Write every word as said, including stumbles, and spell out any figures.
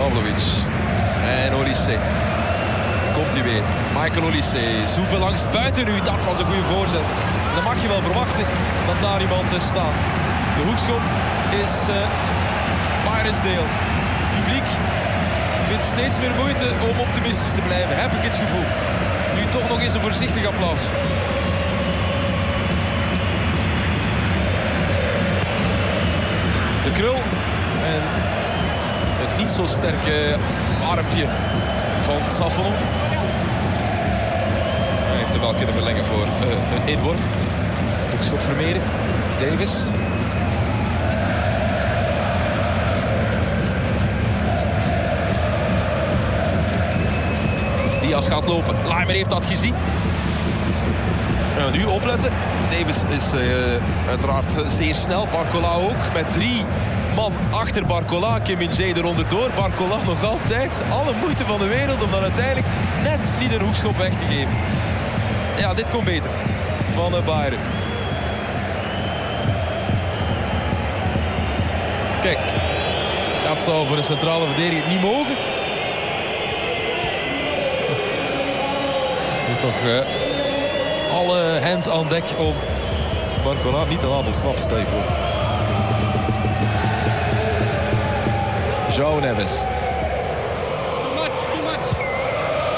Pavlovic. En Olise. Komt hij weer. Michael Olise. Soeve langs buiten nu. Dat was een goede voorzet. Dan mag je wel verwachten dat daar iemand staat. De hoekschop is uh, Bayersdeel. Het publiek vindt steeds meer moeite om optimistisch te blijven. Heb ik het gevoel. Nu toch nog eens een voorzichtig applaus. De Krul. En het niet zo sterke armpje van Safonov. Hij heeft hem wel kunnen verlengen voor uh, een inworp. Hoekschop Vermeeren. Davis. Diaz gaat lopen. Laimer heeft dat gezien. En nu opletten. Davis is uh, uiteraard zeer snel. Barcola ook. Met drie man achter Barcola. Kim Min-jae er onderdoor. Barcola nog altijd alle moeite van de wereld om dan uiteindelijk net niet een hoekschop weg te geven. Ja, dit komt beter. Van uh, Bayern. Kijk. Dat zou voor een centrale verdediger niet mogen. Er is nog uh, alle hands aan dek om Barcola niet te laten ontsnappen, stel je voor. João Neves.